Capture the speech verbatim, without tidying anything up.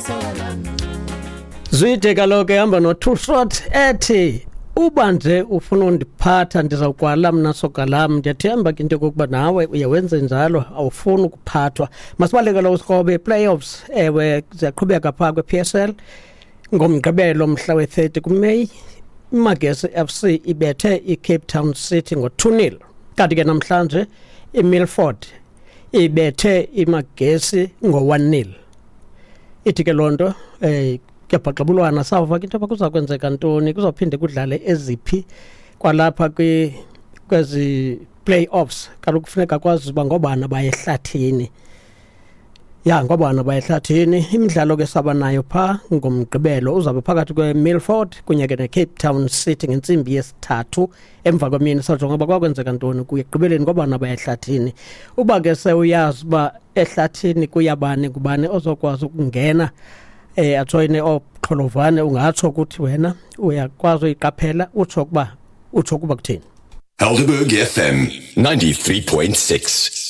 Zwide kaloku ehamba no two shot ethi uba nje ufuna undiphatha ndizawugwala mna sogalam. Ndiyathemba ke into yokuba nawe uyawenza njalo, awufuni ukuphathwa. Masibaleke lo sikrobe playoffs ewe ziyaqhubeka phaa kwe-P S L ngomgqibelo mhla we-thirty kuMeyi. iMagesi F C ibethe iCape Town City ngo two nil. Kanti ke namhlanje iMilford ibethe iMagesi ngo one nil. Ithi ke lonto eh kuyabhaxabulwana sawuva ke into abakuza kwenzeka ntoni, kuzophinde kudlale eziphi kwalapha kwi kwezi playoffs. Kaloku kufuneka kwazi uba ngobana bayehlathini. Ya ngobana bayehlathini. Imidlalo ke saba nayo pha ngomgqibelo uzabe phakathi kweMilford kunye ke neCape Town City ngentsimbi yesithathu emva kwemini. Sajonga uba kwakwenzeka ntoni kuye ekugqibeleni ngobana bayehlathini. Uba ke sewuyazi uba ehlathini kuyabani kubani ozokwazi ukungena eh ajoyine oxholovane, ungatsho ukuthi wena uyakwazi uyiqaphela utsho kuba utsho kuba kuthini. Helderberg F M ninety-three point six.